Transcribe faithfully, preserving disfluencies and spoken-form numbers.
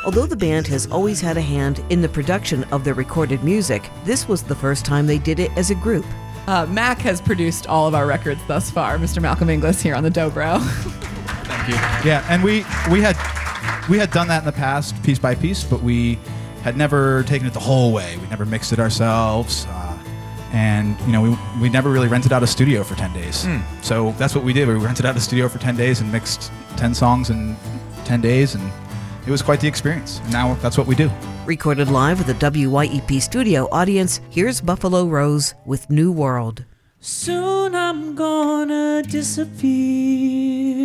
Although the band has always had a hand in the production of their recorded music, this was the first time they did it as a group. Uh, Mac has produced all of our records thus far. Mister Malcolm Inglis here on the Dobro. Thank you. Yeah, and we we had we had done that in the past, piece by piece, but we had never taken it the whole way. We never mixed it ourselves, uh, and you know, we we never really rented out a studio for ten days. Mm. So that's what we did. We rented out a studio for ten days and mixed ten songs in ten days, and it was quite the experience. And now that's what we do. Recorded live with a W Y E P studio audience, here's Buffalo Rose with New World. Soon I'm gonna disappear.